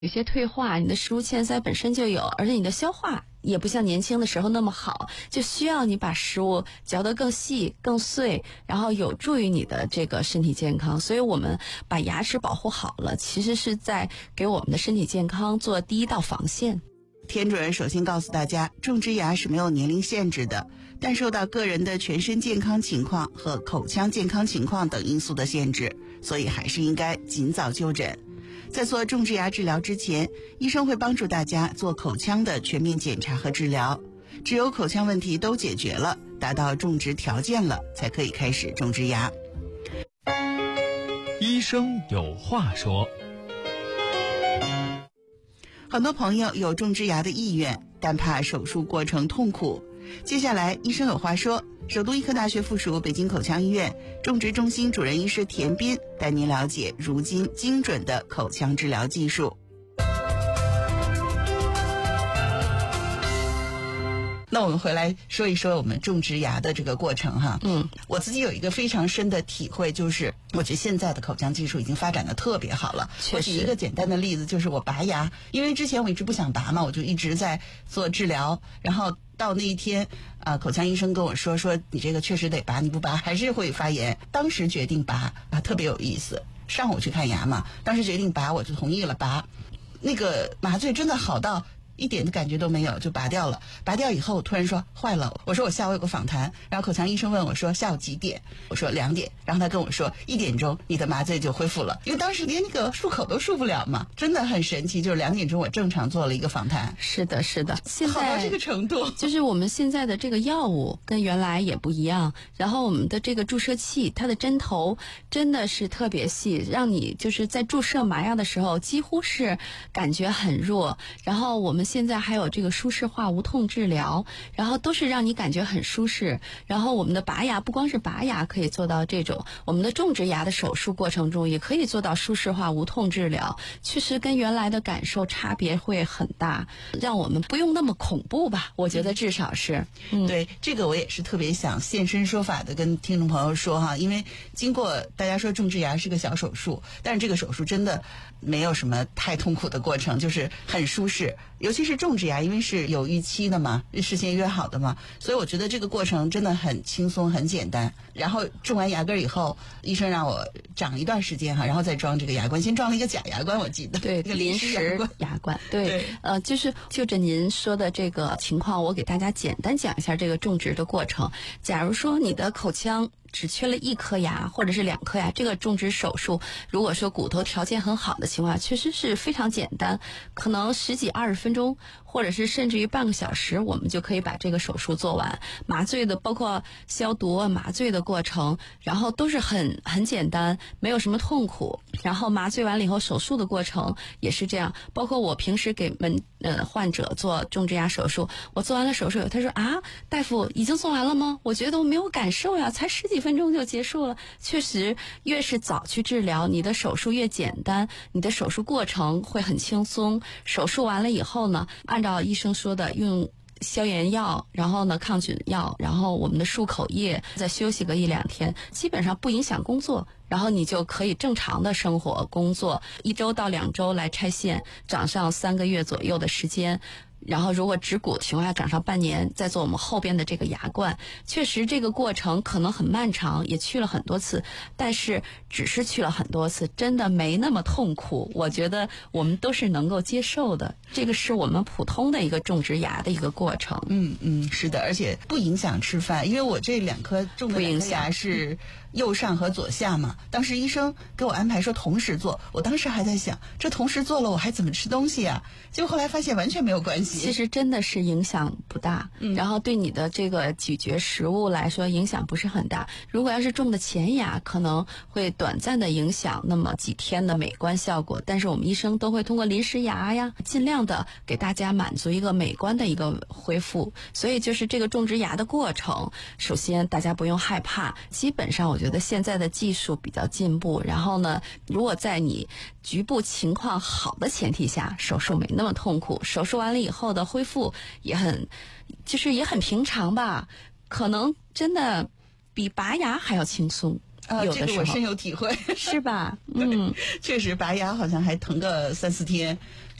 有些退化，你的食物欠塞本身就有，而且你的消化也不像年轻的时候那么好，就需要你把食物嚼得更细更碎，然后有助于你的这个身体健康。所以我们把牙齿保护好了，其实是在给我们的身体健康做第一道防线。 田主任首先告诉大家，种植牙是没有年龄限制的，但受到个人的全身健康情况和口腔健康情况等因素的限制，所以还是应该尽早就诊。在做种植牙治疗之前，医生会帮助大家做口腔的全面检查和治疗，只有口腔问题都解决了，达到种植条件了，才可以开始种植牙。 医生有话说。 很多朋友有种植牙的意愿，但怕手术过程痛苦。接下来医生有话说，首都医科大学附属北京口腔医院种植中心主任医师田斌带您了解如今精准的口腔治疗技术。那我们回来说一说我们种植牙的这个过程哈。我自己有一个非常深的体会，就是我觉得现在的口腔技术已经发展的特别好了。我举一个简单的例子，就是我拔牙，因为之前我一直不想拔嘛，我就一直在做治疗，然后到那一天口腔医生跟我说你这个确实得拔，你不拔还是会发炎。当时决定拔特别有意思。上午去看牙嘛，当时决定拔，我就同意了拔。那个麻醉真的好到一点的感觉都没有，就拔掉了。拔掉以后我突然说坏了，我说我下午有个访谈，然后口腔医生问我说下午几点，我说2点，然后他跟我说1点钟你的麻醉就恢复了，因为当时连那个漱口都漱不了嘛，真的很神奇。就是2点钟我正常做了一个访谈。 是的现在好到这个程度， 就是我们现在的这个药物跟原来也不一样，然后我们的这个注射器，它的针头真的是特别细，让你就是在注射麻药的时候几乎是感觉很弱。然后我们现在还有这个舒适化无痛治疗，然后都是让你感觉很舒适。然后我们的拔牙不光是拔牙可以做到这种，我们的种植牙的手术过程中也可以做到舒适化无痛治疗，确实跟原来的感受差别会很大，让我们不用那么恐怖吧，我觉得至少是。 对，这个我也是特别想现身说法的跟听众朋友说哈，因为经过大家说种植牙是个小手术，但是这个手术真的没有什么太痛苦的过程，就是很舒适。尤其是种植牙，因为是有预期的嘛，事先约好的嘛，所以我觉得这个过程真的很轻松很简单。然后种完牙根以后，医生让我长一段时间哈，然后再装这个牙冠，先装了一个假牙冠，我记得对，临时牙冠。对，就是就着您说的这个情况，我给大家简单讲一下这个种植的过程。假如说你的口腔只缺了1颗牙或者是2颗牙，这个种植手术如果说骨头条件很好的情况下，确实是非常简单，可能10几20分钟，或者是甚至于半个小时，我们就可以把这个手术做完。麻醉的包括消毒麻醉的过程，然后都是很简单，没有什么痛苦。然后麻醉完了以后，手术的过程也是这样。包括我平时给患者做种植牙手术，我做完了手术，他说大夫已经做完了吗？我觉得我没有感受呀，才10几分钟就结束了。确实，越是早去治疗，你的手术越简单，你的手术过程会很轻松。手术完了以后呢，按照医生说的，用消炎药，然后呢抗菌药，然后我们的漱口液，再休息个1、2天，基本上不影响工作，然后你就可以正常的生活工作，1周到2周来拆线，长上3个月左右的时间。然后如果植骨的情况下长上半年，再做我们后边的这个牙冠。确实这个过程可能很漫长，也去了很多次，但是只是去了很多次，真的没那么痛苦，我觉得我们都是能够接受的。这个是我们普通的一个种植牙的一个过程。 是的，而且不影响吃饭，因为我这2颗种的2颗牙是右上和左下嘛，当时医生给我安排说同时做，我当时还在想，这同时做了我还怎么吃东西啊？结果后来发现完全没有关系， 其实真的是影响不大，然后对你的这个咀嚼食物来说影响不是很大。如果要是种的前牙，可能会短暂的影响那么几天的美观效果，但是我们医生都会通过临时牙呀，尽量的给大家满足一个美观的一个恢复。所以就是这个种植牙的过程，首先大家不用害怕，基本上我觉得现在的技术比较进步，然后呢，如果在你局部情况好的前提下，手术没那么痛苦，手术完了以后的恢复也很平常吧，可能真的比拔牙还要轻松。 这个我深有体会， 是吧？ 确实拔牙好像还疼个3、4天，